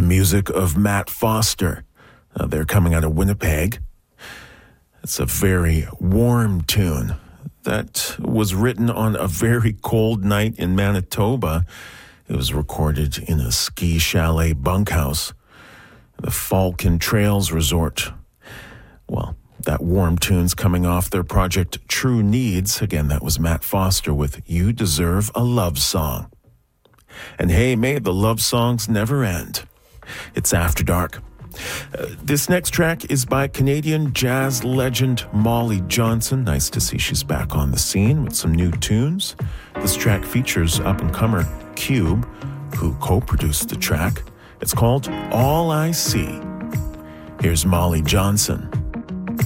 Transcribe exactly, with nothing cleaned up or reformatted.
the music of Matt Foster. Uh, they're coming out of Winnipeg. It's a very warm tune that was written on a very cold night in Manitoba. It was recorded in a ski chalet bunkhouse, the Falcon Trails Resort. Well, that warm tune's coming off their project True Needs. Again, that was Matt Foster with You Deserve a Love Song. And hey, may the love songs never end. It's After Dark. Uh, this next track is by Canadian jazz legend Molly Johnson. Nice to see she's back on the scene with some new tunes. This track features up-and-comer Cube, who co-produced the track. It's called All I See. Here's Molly Johnson.